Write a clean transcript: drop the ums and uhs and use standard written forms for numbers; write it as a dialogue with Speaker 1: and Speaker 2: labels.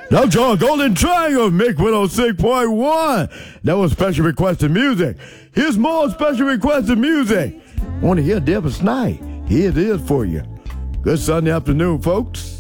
Speaker 1: Now, John Golden Triangle, Mick 106.1. That was special requested music. Here's more special requested music. Want to hear Devil's Night? Here it is for you. Good Sunday afternoon, folks.